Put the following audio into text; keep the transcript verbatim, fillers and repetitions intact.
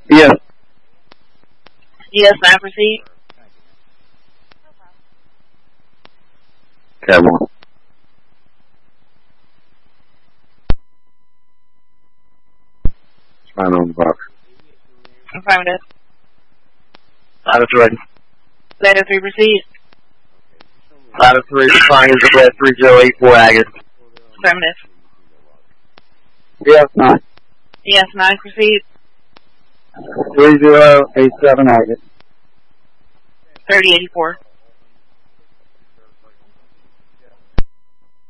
Yes. Yes, nine, proceed. Cab one. Sign on the box. Affirmative. Ladder three. Ladder three, proceed. Ladder three, flying is red three zero eight four Agate. Affirmative. Yes, nine. Yes, nine, proceed. three zero eight seven Agate. thirty eighty-four.